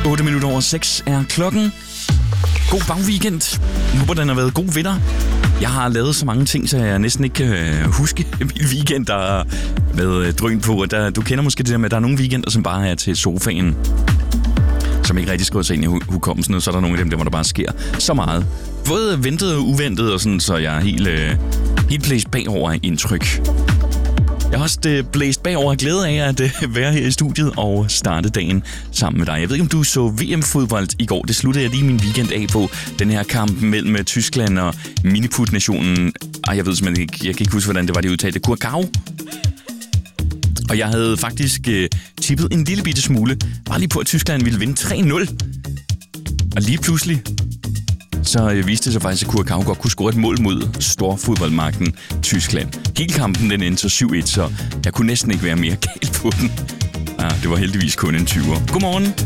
6:08 er klokken. God bagweekend. Jeg håber, den har været god ved dig. Jeg har lavet så mange ting, så jeg næsten ikke kan huske min weekend, der har været drøn på. Du kender måske det der med, at der er nogle weekender, som bare er til sofaen, som ikke rigtig skriver sig ind i hukommelsen, og så er der nogle af dem, der hvor der bare sker så meget. Både ventet og uventet, og sådan, så jeg er helt blæst bagover af indtryk. Jeg har også blæst bagover af glæde af at være her i studiet og starte dagen sammen med dig. Jeg ved ikke, om du så VM-fodbold i går. Det sluttede jeg lige min weekend af på. Den her kamp mellem Tyskland og miniput-nationen. Jeg ved simpelthen ikke, jeg kan ikke huske, hvordan det var, de udtalte. Curacao. Og jeg havde faktisk tippet en lille bitte smule. Bare lige på, at Tyskland ville vinde 3-0. Og lige pludselig så viste det sig faktisk, at Curacao godt kunne score et mål mod storfodboldmagten Tyskland. Hele kampen den endte så 7-1, så jeg kunne næsten ikke være mere galt på den. Det var heldigvis kun en 20'er. Godmorgen.